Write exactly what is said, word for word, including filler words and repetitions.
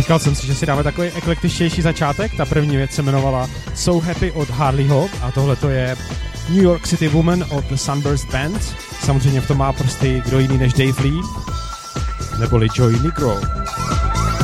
Říkal jsem si, že si dáme takový eklektičtější začátek. Ta první věc se jmenovala So Happy od Harleyho a tohle to je New York City Woman od The Sunburst Band. Samozřejmě v tom má prsty kdo jiný než Dave Lee, neboli Joey Negro.